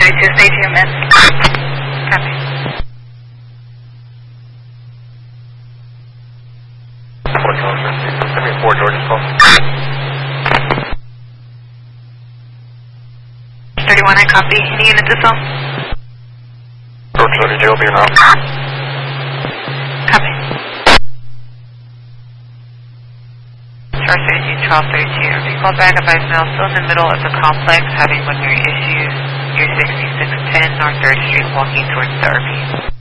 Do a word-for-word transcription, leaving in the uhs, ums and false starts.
thirty-two, stay to your miss. Copy. four Georgia. Send me a four Georgia call. thirty-one, I copy. Any unit this all? George thirty, J L B now. Copy. Charles thirty-two, twelve thirty-two. If you call back, advise now, still in the middle of the complex, having one of your issues. You're sixty-six ten North third Street, walking towards Derby.